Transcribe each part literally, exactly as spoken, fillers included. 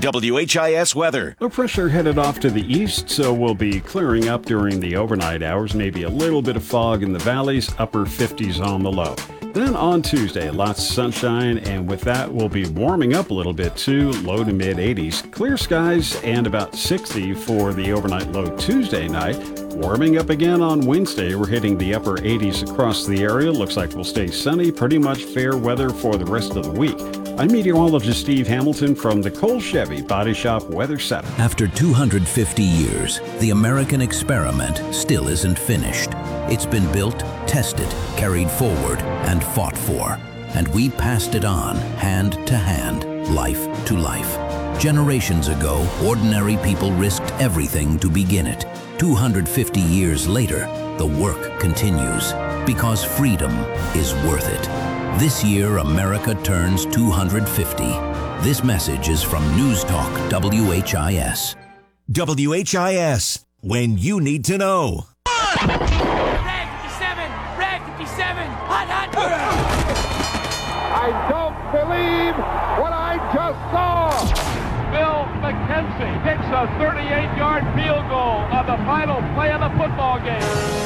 W H I S weather. Low pressure headed off to the east, so we'll be clearing up during the overnight hours. Maybe a little bit of fog in the valleys, upper fifties on the low. Then on Tuesday, lots of sunshine, and with that, we'll be warming up a little bit too, low to mid eighties. Clear skies and about sixty for the overnight low Tuesday night. Warming up again on Wednesday, we're hitting the upper eighties across the area. Looks like we'll stay sunny, pretty much fair weather for the rest of the week. I'm meteorologist Steve Hamilton from the Cole Chevy Body Shop Weather Center. After two hundred fifty years, the American experiment still isn't finished. It's been built, tested, carried forward, and fought for. And we passed it on, hand to hand, life to life. Generations ago, ordinary people risked everything to begin it. two hundred fifty years later, the work continues, because freedom is worth it. This year, America turns two hundred fifty. This message is from News Talk W H I S. W H I S, when you need to know. Rag fifty-seven, Rag fifty-seven, hot, hot. I don't believe what I just saw. Bill McKenzie kicks a thirty-eight-yard field goal on the final play of the football game.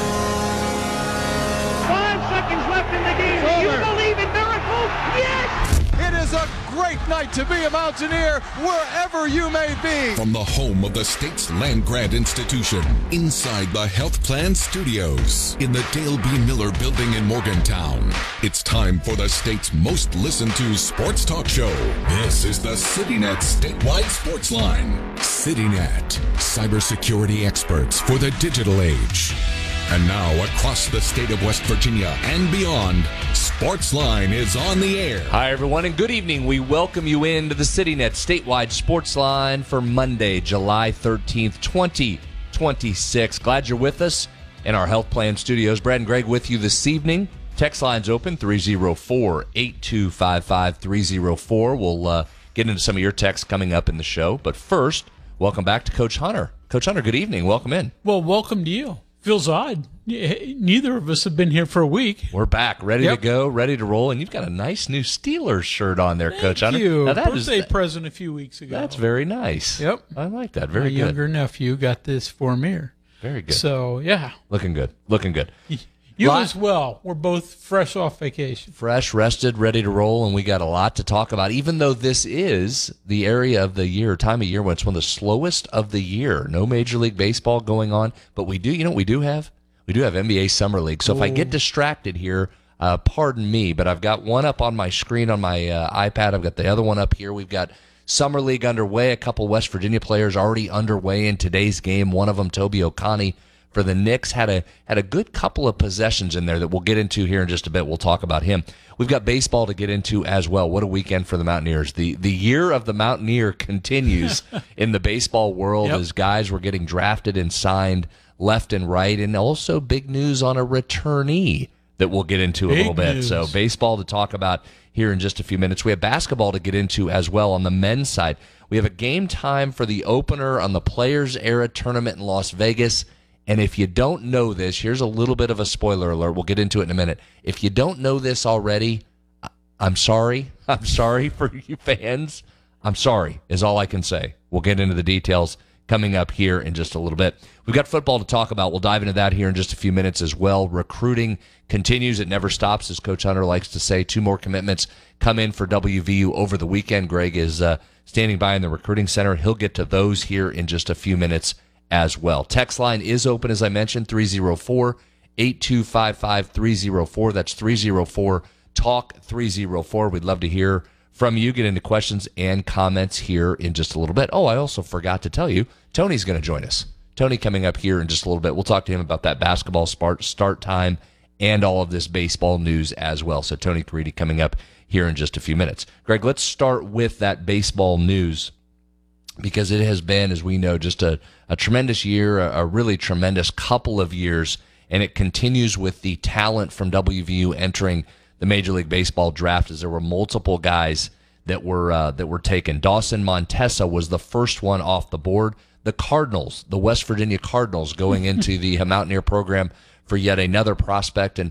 Five seconds left in the game. Do you believe in miracles? Yes! It is a great night to be a Mountaineer wherever you may be. From the home of the state's land grant institution, inside the Health Plan Studios, in the Dale B. Miller Building in Morgantown, it's time for the state's most listened to sports talk show. This is the CityNet Statewide Sports Line. CityNet, cybersecurity experts for the digital age. And now, across the state of West Virginia and beyond, Sportsline is on the air. Hi, everyone, and good evening. We welcome you into the CityNet Statewide Sportsline for Monday, July thirteenth, twenty twenty-six. Glad you're with us in our Health Plan Studios. Brad and Greg with you this evening. Text line's open, three oh four, eight two five five, three oh four. We'll uh, get into some of your texts coming up in the show. But first, welcome back to Coach Hunter. Coach Hunter, good evening. Welcome in. Well, welcome to you. Feels odd. Neither of us have been here for a week. We're back, ready Yep. to go, ready to roll, and you've got a nice new Steelers shirt on there, Thank Coach Hunter. you. Now, that Birthday is, present a few weeks ago. That's very nice. Yep. I like that. Very My good. younger nephew got this for me. Very good. So, yeah. Looking good. Looking good. You Lot- as well. We're both fresh off vacation. Fresh, rested, ready to roll, and we got a lot to talk about, even though this is the area of the year, time of year when it's one of the slowest of the year. No Major League Baseball going on, but we do, you know what we do have? We do have N B A Summer League. So if I get distracted here, uh, pardon me, but I've got one up on my screen on my uh, iPad. I've got the other one up here. We've got Summer League underway. A couple West Virginia players already underway in today's game. One of them, Toby Okani, for the Knicks, had a had a good couple of possessions in there that we'll get into here in just a bit. We'll talk about him. We've got baseball to get into as well. What a weekend for the Mountaineers. The the year of the Mountaineer continues in the baseball world Yep. as guys were getting drafted and signed left and right, and also big news on a returnee that we'll get into a Big little bit. news. So baseball to talk about here in just a few minutes. We have basketball to get into as well on the men's side. We have a game time for the opener on the Players Era Tournament in Las Vegas. And if you don't know this, here's a little bit of a spoiler alert. We'll get into it in a minute. If you don't know this already, I- I'm sorry. I'm sorry for you fans. I'm sorry is all I can say. We'll get into the details coming up here in just a little bit. We've got football to talk about. We'll dive into that here in just a few minutes as well. Recruiting continues. It never stops, as Coach Hunter likes to say. Two more commitments come in for W V U over the weekend. Greg is uh, standing by in the recruiting center. He'll get to those here in just a few minutes as well. Text line is open, as I mentioned, three oh four, eight two five five, three oh four. That's three oh four, talk three oh four. We'd love to hear from you. Get into questions and comments here in just a little bit. Oh, I also forgot to tell you, Tony's going to join us. Tony coming up here in just a little bit. We'll talk to him about that basketball start, start time and all of this baseball news as well. So Tony Caridi coming up here in just a few minutes. Greg, let's start with that baseball news, because it has been, as we know, just a, a tremendous year, a, a really tremendous couple of years, and it continues with the talent from W V U entering the Major League Baseball draft, as there were multiple guys that were uh, that were taken. Dawson Montesa was the first one off the board. The Cardinals, the West Virginia Cardinals, going into the Mountaineer program for yet another prospect. And